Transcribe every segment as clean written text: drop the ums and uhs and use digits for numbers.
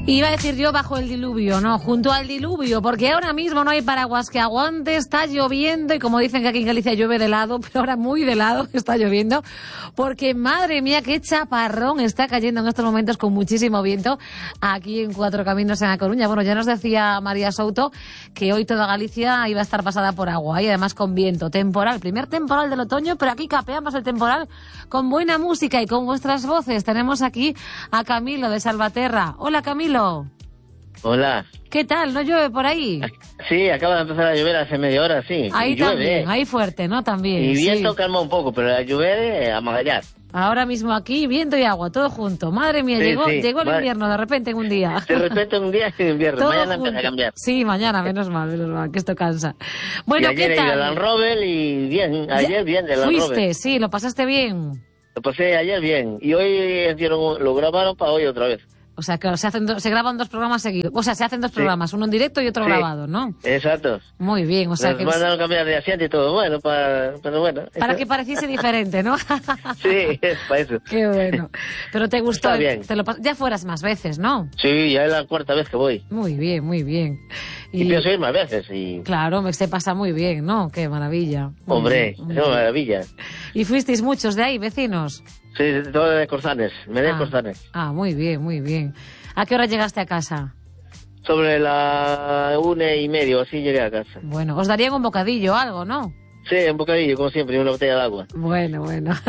Iba a decir yo bajo el diluvio, no, junto al diluvio, porque ahora mismo no hay paraguas que aguante, está lloviendo y como dicen que aquí en Galicia llueve de lado, pero ahora muy de lado está lloviendo, porque madre mía qué chaparrón está cayendo en estos momentos con muchísimo viento aquí en Cuatro Caminos en A Coruña. Bueno, ya nos decía María Souto que hoy toda Galicia iba a estar pasada por agua y además con viento, temporal, primer temporal del otoño, pero aquí capeamos el temporal con buena música y con vuestras voces. Tenemos aquí a Camilo de Salvaterra. Hola Camilo. Hola. ¿Qué tal? ¿No llueve por ahí? Sí, acaba de empezar a llover hace media hora, sí. Ahí y llueve, también, ahí fuerte, ¿no? También. Y viento sí. calma un poco, pero la lluvia a magallar. Ahora mismo aquí, viento y agua, todo junto. Madre mía, Sí, llegó sí. el invierno de repente en un día. De repente un día es invierno, Todo mañana junto. empieza a cambiar. Sí, mañana, menos mal, que esto cansa. Bueno, y ayer ¿qué he ido al tal? Land Rover y bien, ayer bien del Land Fuiste, Rover. sí, lo pasaste bien. Lo pasé ayer bien, y hoy lo grabaron para hoy otra vez. O sea, que se graban dos programas seguidos. O sea, se hacen dos programas, uno en directo y otro grabado, ¿no? Exacto. Muy bien, o sea Nos que... mandaron cambiar de asiento y todo, bueno, pero bueno. Para que pareciese diferente, ¿no? Sí, es para eso. Qué bueno. Pero te gustó. Está bien. Ya fueras más veces, ¿no? Sí, ya es la cuarta vez que voy. Muy bien, muy bien. Y pienso ir más veces. Claro, se pasa muy bien, ¿no? Qué maravilla. Muy Hombre, bien, es una maravilla. ¿Y fuisteis muchos de ahí, vecinos? Sí, todo de Corzanes, Medellín Corzanes. Ah, muy bien, muy bien. ¿A qué hora llegaste a casa? Sobre la 1:30, así llegué a casa. Bueno, os darían un bocadillo o algo, ¿no? Sí, un bocadillo, como siempre, y una botella de agua. Bueno.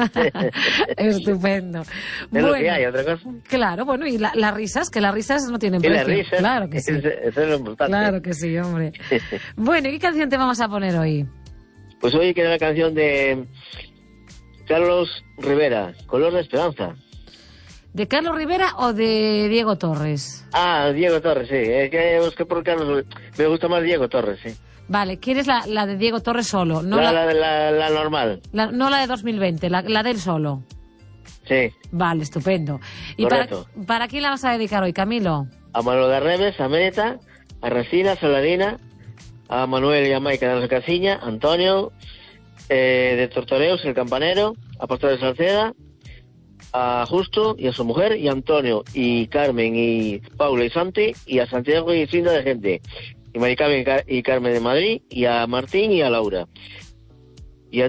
Estupendo. Es lo que hay, otra cosa. Claro, bueno, y las risas, que las risas no tienen Y precio. las risas, Claro que sí. Eso es lo importante. Claro que sí, hombre. Bueno, ¿y qué canción te vamos a poner hoy? Pues hoy queda la canción de Carlos Rivera, Color de Esperanza. ¿De Carlos Rivera o de Diego Torres? Ah, Diego Torres, sí. Es que busqué por Carlos. Me gusta más Diego Torres, sí. Vale, ¿quieres la de Diego Torres solo? No la normal. No la de 2020, la de él solo. Sí. Vale, estupendo. ¿Y para quién la vas a dedicar hoy, Camilo? A Manolo de Reves, a Meta, a Racina, a Saladina, a Manuel y a Maica de la Casiña, a Antonio de Tortoreos, el campanero, a Pastor de Salceda, a Justo y a su mujer, y a Antonio y Carmen y Paula y Santi, y a Santiago y Cinda de gente, y Maricarmen y Carmen de Madrid, y a Martín y a Laura, y a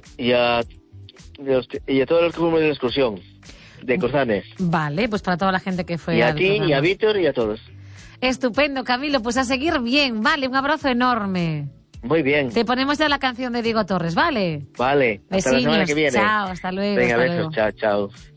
todos los que fuimos de la excursión de Corzanes. Vale, pues para toda la gente que fue. Y a ti, programa. Y a Víctor y a todos. Estupendo, Camilo, pues a seguir bien, vale, un abrazo enorme. Muy bien. Te ponemos ya la canción de Diego Torres, ¿vale? Vale, hasta la semana que viene. Chao, hasta luego. Venga, hasta besos, luego. chao.